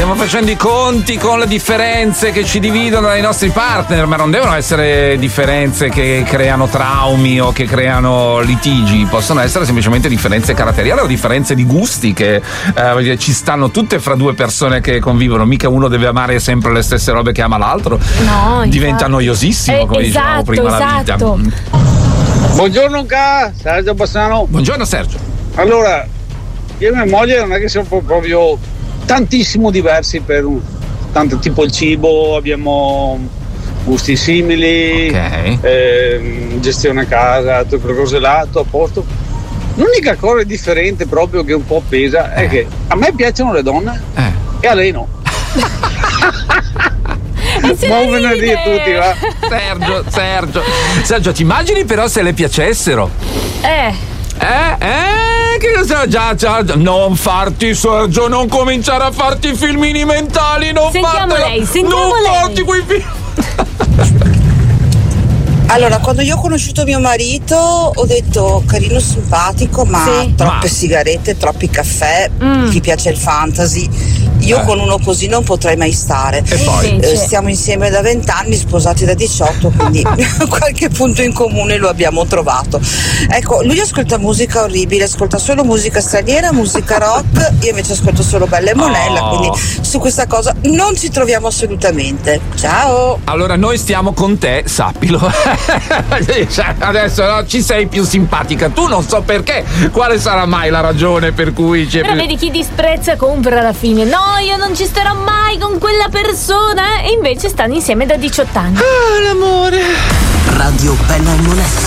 stiamo facendo i conti con le differenze che ci dividono dai nostri partner, ma non devono essere differenze che creano traumi o che creano litigi, possono essere semplicemente differenze caratteriali o differenze di gusti che ci stanno tutte fra due persone che convivono, mica uno deve amare sempre le stesse robe che ama l'altro, no, diventa noiosissimo, come dicevamo prima la vita. Buongiorno Sergio Bassano. Buongiorno Sergio. Allora, io e mia moglie non è che siamo proprio tantissimo diversi per tanto tipo il cibo, abbiamo gusti simili, gestione a casa, tutte quelle cose là, tutto a posto. L'unica cosa differente proprio che un po' pesa è che a me piacciono le donne e a lei no. Buon venerdì a tutti, va. Sergio, ti immagini però se le piacessero? Che cosa? Già. Non farti, Sergio, non cominciare a farti filmini mentali, sentiamo lei. Farti quei film. Allora, quando io ho conosciuto mio marito ho detto carino, simpatico, ma troppe sigarette, troppi caffè, gli piace il fantasy. Io con uno così non potrei mai stare. E poi? Stiamo insieme da 20 anni, sposati da 18, quindi qualche punto in comune lo abbiamo trovato. Ecco, lui ascolta musica orribile, ascolta solo musica straniera, musica rock, io invece ascolto solo Bella e Monella, quindi su questa cosa non ci troviamo assolutamente. Ciao! Allora noi stiamo con te, sappilo. Adesso no, ci sei più simpatica, tu non so perché, quale sarà mai la ragione per cui però vedi, chi disprezza compra alla fine. No, io non ci starò mai con quella persona, e invece stanno insieme da 18 anni. L'amore. Radio Bella e Monella.